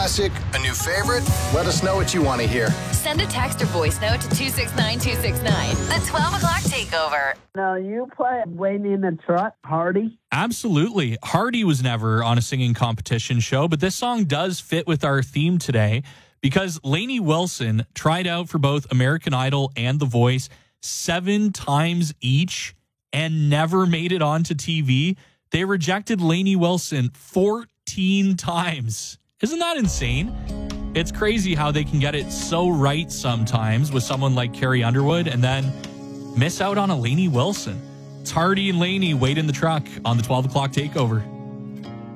classic, a new favorite? Let us know what you want to hear. Send a text or voice note to 269-269. The 12 o'clock takeover. Now, you play Waiting in the Truck, Hardy? Absolutely. Hardy was never on a singing competition show, but this song does fit with our theme today because Lainey Wilson tried out for both American Idol and The Voice 7 times each and never made it onto TV. They rejected Lainey Wilson 14 times. Isn't that insane? It's crazy how they can get it so right sometimes with someone like Carrie Underwood and then miss out on a Lainey Wilson. It's Hardy and Lainey, Wait in the Truck on the 12 o'clock takeover.